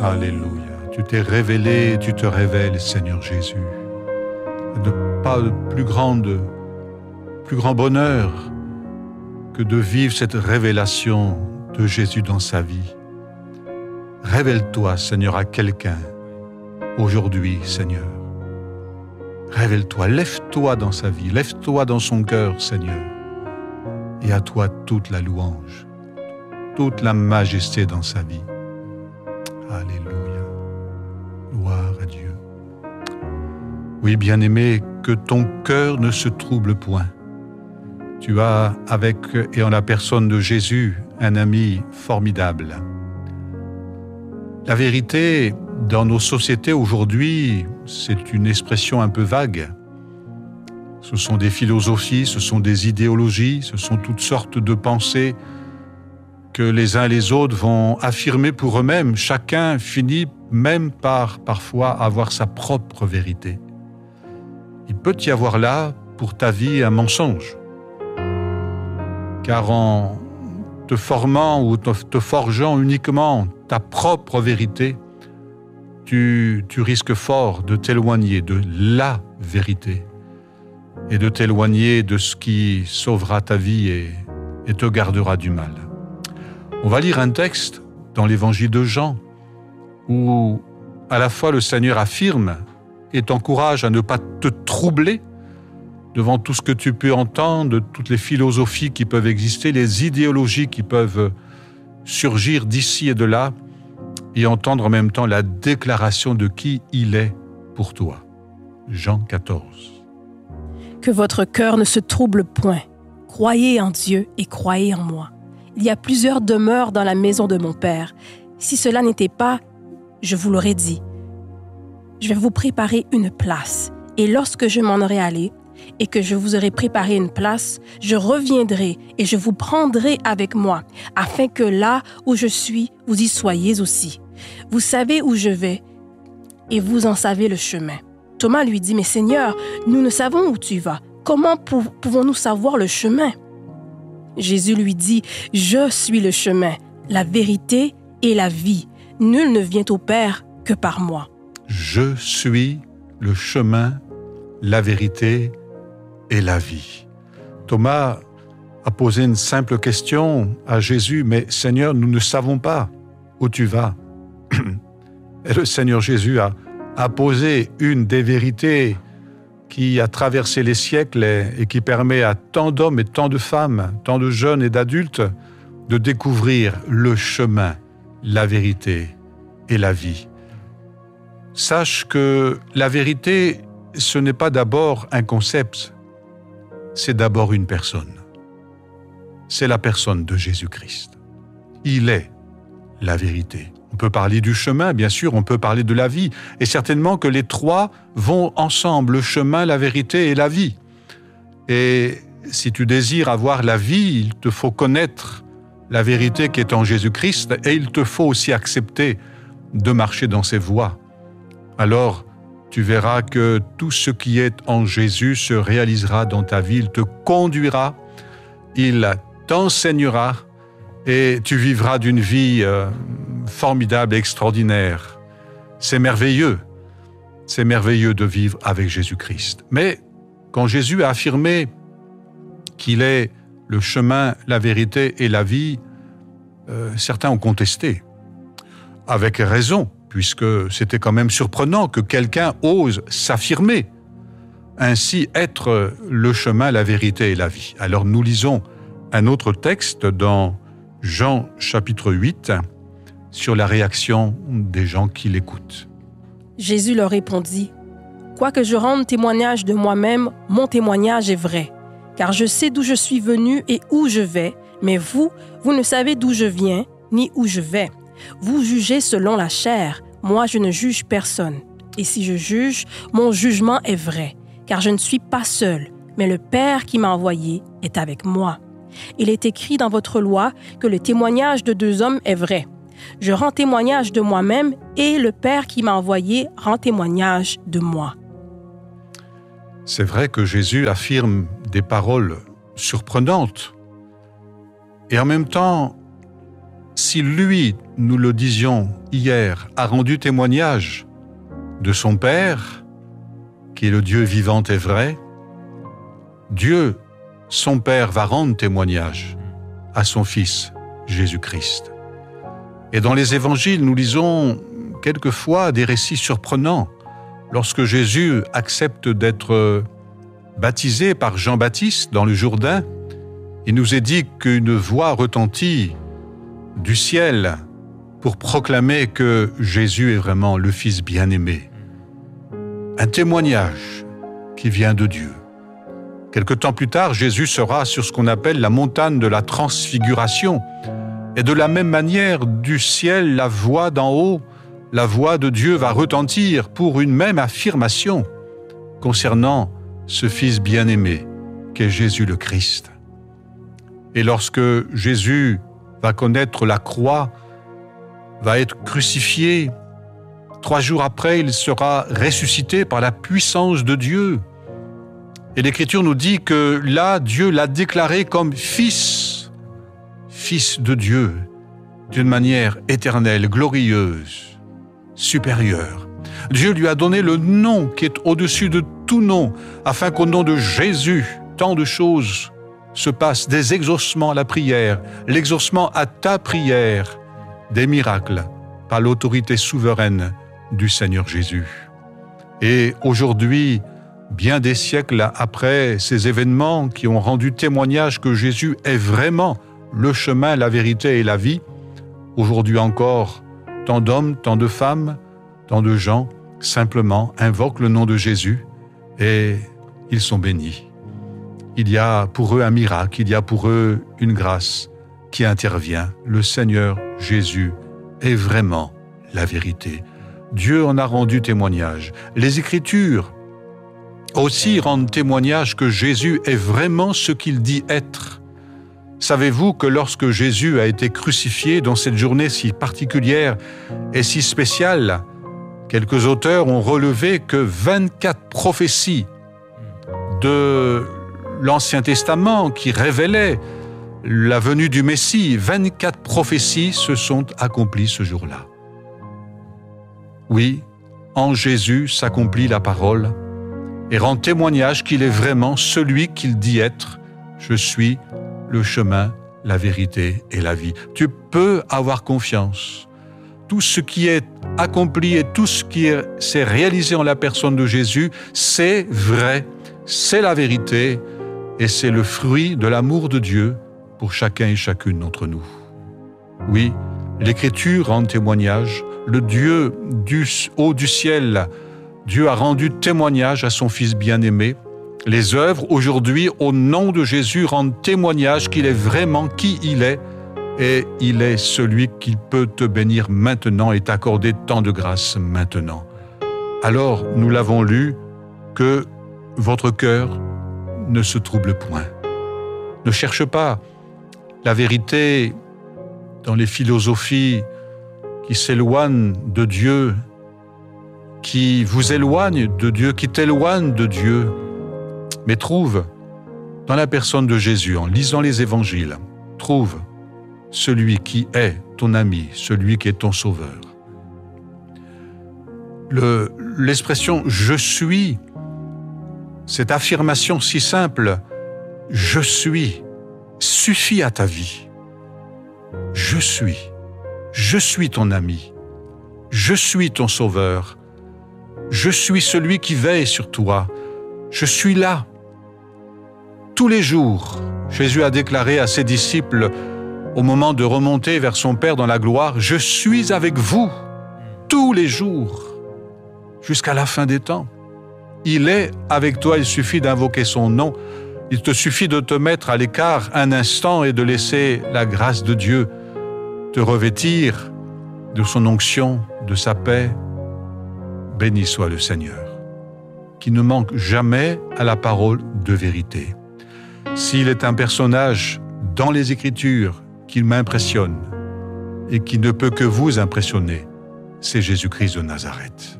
Alléluia. Tu t'es révélé, tu te révèles, Seigneur Jésus. Pas de plus grand bonheur que de vivre cette révélation de Jésus dans sa vie. Révèle-toi, Seigneur, à quelqu'un aujourd'hui, Seigneur. Révèle-toi, lève-toi dans sa vie, lève-toi dans son cœur, Seigneur. Et à toi toute la louange, toute la majesté dans sa vie. Alléluia. Gloire à Dieu. Oui, bien-aimé, que ton cœur ne se trouble point. Tu as, avec et en la personne de Jésus, un ami formidable. La vérité, dans nos sociétés aujourd'hui, c'est une expression un peu vague. Ce sont des philosophies, ce sont des idéologies, ce sont toutes sortes de pensées que les uns et les autres vont affirmer pour eux-mêmes. Chacun finit même par parfois avoir sa propre vérité. Il peut y avoir là, pour ta vie, un mensonge. Car en te formant ou te forgeant uniquement ta propre vérité, tu risques fort de t'éloigner de la vérité et de t'éloigner de ce qui sauvera ta vie et te gardera du mal. On va lire un texte dans l'évangile de Jean où à la fois le Seigneur affirme et t'encourage à ne pas te troubler devant tout ce que tu peux entendre, toutes les philosophies qui peuvent exister, les idéologies qui peuvent surgir d'ici et de là, et entendre en même temps la déclaration de qui il est pour toi. Jean 14. Que votre cœur ne se trouble point. Croyez en Dieu et croyez en moi. Il y a plusieurs demeures dans la maison de mon Père. Si cela n'était pas, je vous l'aurais dit. Je vais vous préparer une place. Et lorsque je m'en aurai allé et que je vous aurai préparé une place, je reviendrai et je vous prendrai avec moi, afin que là où je suis, vous y soyez aussi. Vous savez où je vais et vous en savez le chemin. Thomas lui dit, « Mais Seigneur, nous ne savons où tu vas. Comment pouvons-nous savoir le chemin ?» Jésus lui dit, « Je suis le chemin, la vérité et la vie. Nul ne vient au Père que par moi. » Je suis le chemin, la vérité et la vie. Thomas a posé une simple question à Jésus, « Mais Seigneur, nous ne savons pas où tu vas. » Et le Seigneur Jésus a posé une des vérités qui a traversé les siècles et qui permet à tant d'hommes et tant de femmes, tant de jeunes et d'adultes de découvrir le chemin, la vérité et la vie. Sache que la vérité, ce n'est pas d'abord un concept, c'est d'abord une personne. C'est la personne de Jésus-Christ. Il est la vérité. On peut parler du chemin, bien sûr, on peut parler de la vie, et certainement que les trois vont ensemble, le chemin, la vérité et la vie. Et si tu désires avoir la vie, il te faut connaître la vérité qui est en Jésus-Christ, et il te faut aussi accepter de marcher dans ses voies. Alors, tu verras que tout ce qui est en Jésus se réalisera dans ta vie, il te conduira, il t'enseignera, et tu vivras d'une vie formidable et extraordinaire. C'est merveilleux de vivre avec Jésus-Christ. Mais quand Jésus a affirmé qu'il est le chemin, la vérité et la vie, certains ont contesté, avec raison, puisque c'était quand même surprenant que quelqu'un ose s'affirmer, ainsi être le chemin, la vérité et la vie. Alors nous lisons un autre texte dans Jean chapitre 8, sur la réaction des gens qui l'écoutent. Jésus leur répondit, « Quoique je rende témoignage de moi-même, mon témoignage est vrai, car je sais d'où je suis venu et où je vais, mais vous ne savez d'où je viens, ni où je vais. Vous jugez selon la chair, moi je ne juge personne. Et si je juge, mon jugement est vrai, car je ne suis pas seul, mais le Père qui m'a envoyé est avec moi. Il est écrit dans votre loi que le témoignage de deux hommes est vrai. Je rends témoignage de moi-même et le Père qui m'a envoyé rend témoignage de moi. » C'est vrai que Jésus affirme des paroles surprenantes. Et en même temps, si lui, nous le disions hier, a rendu témoignage de son Père, qui est le Dieu vivant et vrai, Dieu, son Père, va rendre témoignage à son Fils, Jésus-Christ. Et dans les évangiles, nous lisons quelquefois des récits surprenants. Lorsque Jésus accepte d'être baptisé par Jean-Baptiste dans le Jourdain, il nous est dit qu'une voix retentit du ciel pour proclamer que Jésus est vraiment le Fils bien-aimé. Un témoignage qui vient de Dieu. Quelque temps plus tard, Jésus sera sur ce qu'on appelle la montagne de la transfiguration. Et de la même manière, du ciel, la voix d'en haut, la voix de Dieu va retentir pour une même affirmation concernant ce Fils bien-aimé qu'est Jésus le Christ. Et lorsque Jésus va connaître la croix, va être crucifié, 3 jours après, il sera ressuscité par la puissance de Dieu. Et l'Écriture nous dit que là, Dieu l'a déclaré comme Fils de Dieu, d'une manière éternelle, glorieuse, supérieure. Dieu lui a donné le nom qui est au-dessus de tout nom, afin qu'au nom de Jésus, tant de choses se passent, des exaucements à la prière, l'exaucement à ta prière, des miracles par l'autorité souveraine du Seigneur Jésus. Et aujourd'hui, bien des siècles après ces événements qui ont rendu témoignage que Jésus est vraiment le chemin, la vérité et la vie, aujourd'hui encore, tant d'hommes, tant de femmes, tant de gens, simplement invoquent le nom de Jésus et ils sont bénis. Il y a pour eux un miracle, il y a pour eux une grâce qui intervient. Le Seigneur Jésus est vraiment la vérité. Dieu en a rendu témoignage. Les Écritures aussi rendent témoignage que Jésus est vraiment ce qu'il dit être. Savez-vous que lorsque Jésus a été crucifié dans cette journée si particulière et si spéciale, quelques auteurs ont relevé que 24 prophéties de l'Ancien Testament qui révélaient la venue du Messie, 24 prophéties se sont accomplies ce jour-là. Oui, en Jésus s'accomplit la parole et rend témoignage qu'il est vraiment celui qu'il dit être. Je suis le chemin, la vérité et la vie. Tu peux avoir confiance. Tout ce qui est accompli et tout ce qui s'est réalisé en la personne de Jésus, c'est vrai, c'est la vérité et c'est le fruit de l'amour de Dieu pour chacun et chacune d'entre nous. Oui, l'Écriture rend témoignage. Le Dieu du haut du ciel, Dieu a rendu témoignage à son Fils bien-aimé. Les œuvres, aujourd'hui, au nom de Jésus, rendent témoignage qu'il est vraiment qui il est, et il est celui qui peut te bénir maintenant et t'accorder tant de grâce maintenant. Alors, nous l'avons lu, que votre cœur ne se trouble point. Ne cherche pas la vérité dans les philosophies qui s'éloignent de Dieu, qui vous éloignent de Dieu, qui t'éloignent de Dieu, mais trouve dans la personne de Jésus, en lisant les évangiles, trouve celui qui est ton ami, celui qui est ton sauveur. L'expression « je suis », cette affirmation si simple, « je suis », suffit à ta vie. Je suis ton ami, je suis ton sauveur, je suis celui qui veille sur toi, je suis là. Tous les jours, Jésus a déclaré à ses disciples, au moment de remonter vers son Père dans la gloire, « Je suis avec vous tous les jours, jusqu'à la fin des temps. » Il est avec toi, il suffit d'invoquer son nom, il te suffit de te mettre à l'écart un instant et de laisser la grâce de Dieu te revêtir de son onction, de sa paix. Béni soit le Seigneur, qui ne manque jamais à la parole de vérité. S'il est un personnage dans les Écritures qui m'impressionne et qui ne peut que vous impressionner, c'est Jésus-Christ de Nazareth.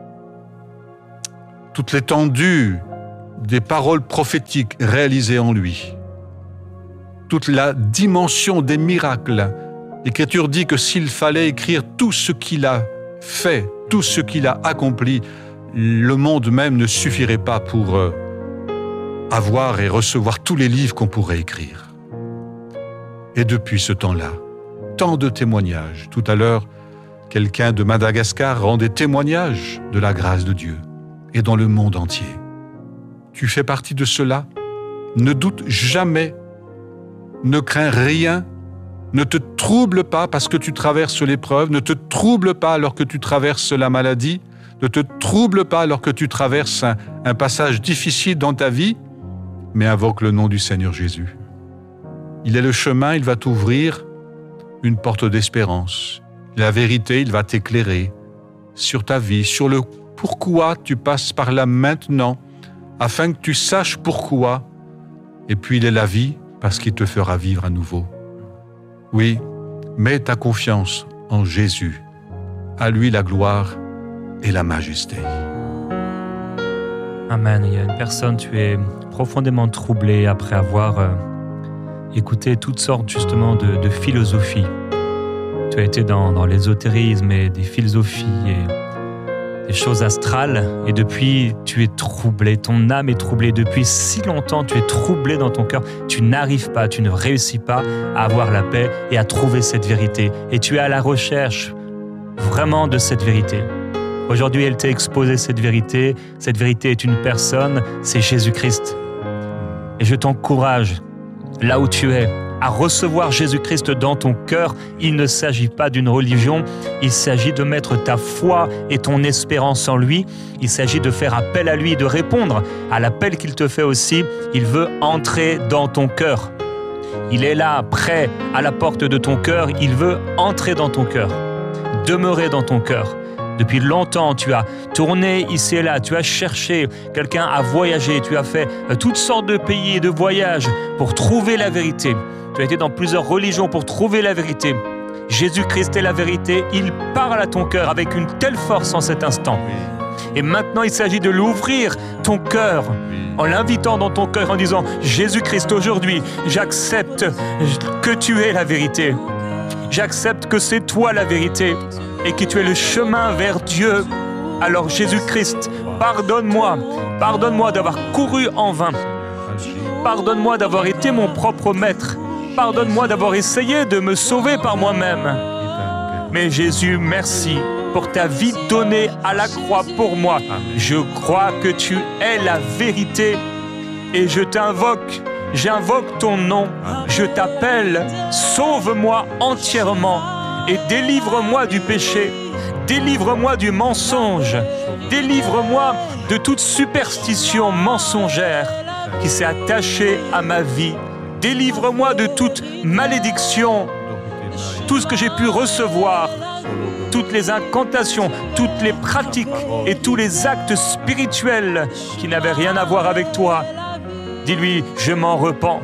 Toute l'étendue des paroles prophétiques réalisées en lui, toute la dimension des miracles L'Écriture dit que s'il fallait écrire tout ce qu'il a fait, tout ce qu'il a accompli, le monde même ne suffirait pas pour avoir et recevoir tous les livres qu'on pourrait écrire. Et depuis ce temps-là, tant de témoignages. Tout à l'heure, quelqu'un de Madagascar rendait témoignage de la grâce de Dieu et dans le monde entier. Tu fais partie de cela. Ne doute jamais, ne crains rien, ne te trouble pas parce que tu traverses l'épreuve, ne te trouble pas alors que tu traverses la maladie, ne te trouble pas alors que tu traverses un passage difficile dans ta vie, mais invoque le nom du Seigneur Jésus. Il est le chemin, il va t'ouvrir une porte d'espérance. La vérité, il va t'éclairer sur ta vie, sur le pourquoi tu passes par là maintenant, afin que tu saches pourquoi. Et puis il est la vie, parce qu'il te fera vivre à nouveau. Oui, mets ta confiance en Jésus. À lui la gloire et la majesté. Amen. Il y a une personne, tu es profondément troublé après avoir écouté toutes sortes justement de philosophies. Tu as été dans l'ésotérisme et des philosophies et des choses astrales, et depuis tu es troublé, ton âme est troublée. Depuis si longtemps, tu es troublé dans ton cœur. Tu n'arrives pas, tu ne réussis pas à avoir la paix et à trouver cette vérité. Et tu es à la recherche vraiment de cette vérité. Aujourd'hui, elle t'a exposé cette vérité. Cette vérité est une personne, c'est Jésus-Christ. Et je t'encourage, là où tu es, à recevoir Jésus-Christ dans ton cœur. Il ne s'agit pas d'une religion, il s'agit de mettre ta foi et ton espérance en lui. Il s'agit de faire appel à lui, de répondre à l'appel qu'il te fait aussi. Il veut entrer dans ton cœur. Il est là, prêt à la porte de ton cœur. Il veut entrer dans ton cœur, demeurer dans ton cœur. Depuis longtemps, tu as tourné ici et là, tu as cherché quelqu'un à voyager, tu as fait toutes sortes de pays et de voyages pour trouver la vérité. Tu as été dans plusieurs religions pour trouver la vérité. Jésus-Christ est la vérité, il parle à ton cœur avec une telle force en cet instant. Et maintenant, il s'agit de l'ouvrir, ton cœur, en l'invitant dans ton cœur, en disant « Jésus-Christ, aujourd'hui, j'accepte que tu es la vérité. J'accepte que c'est toi la vérité et que tu es le chemin vers Dieu. Alors Jésus-Christ, pardonne-moi. Pardonne-moi d'avoir couru en vain. Pardonne-moi d'avoir été mon propre maître. Pardonne-moi d'avoir essayé de me sauver par moi-même. Mais Jésus, merci pour ta vie donnée à la croix pour moi. Je crois que tu es la vérité et je t'invoque. J'invoque ton nom. Je t'appelle. Sauve-moi entièrement et délivre-moi du péché. Délivre-moi du mensonge. Délivre-moi de toute superstition mensongère qui s'est attachée à ma vie. Délivre-moi de toute malédiction, tout ce que j'ai pu recevoir, toutes les incantations, toutes les pratiques et tous les actes spirituels qui n'avaient rien à voir avec toi. Dis-lui, je m'en repens,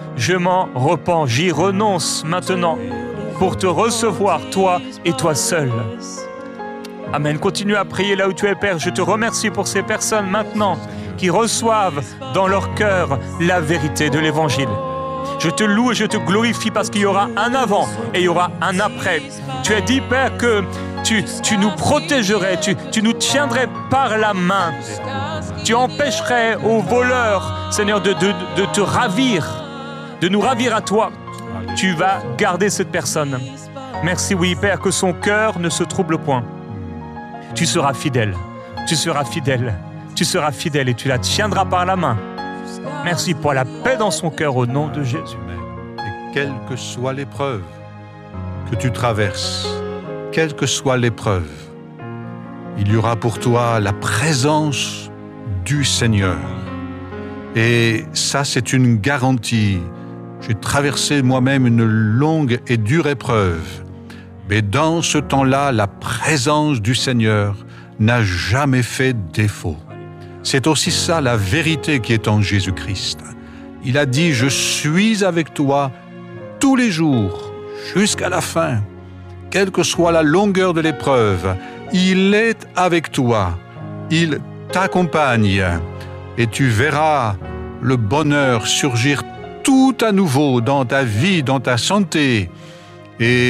j'y renonce maintenant pour te recevoir, toi et toi seul. Amen. Continue à prier là où tu es, Père. Je te remercie pour ces personnes maintenant qui reçoivent dans leur cœur la vérité de l'Évangile. Je te loue et je te glorifie parce qu'il y aura un avant et il y aura un après. Tu as dit, Père, que tu nous protégerais, tu nous tiendrais par la main. Tu empêcherais aux voleurs, Seigneur, de te ravir, de nous ravir à toi. Tu vas garder cette personne. Merci, oui, Père, que son cœur ne se trouble point. Tu seras fidèle, tu seras fidèle, tu seras fidèle et tu la tiendras par la main. Merci pour la paix dans son cœur au nom de Jésus. Et quelle que soit l'épreuve que tu traverses, quelle que soit l'épreuve, il y aura pour toi la présence du Seigneur. Et ça, c'est une garantie. J'ai traversé moi-même une longue et dure épreuve. Mais dans ce temps-là, la présence du Seigneur n'a jamais fait défaut. C'est aussi ça la vérité qui est en Jésus-Christ. Il a dit « Je suis avec toi tous les jours, jusqu'à la fin. Quelle que soit la longueur de l'épreuve, il est avec toi. Il t'accompagne et tu verras le bonheur surgir tout à nouveau dans ta vie, dans ta santé. Et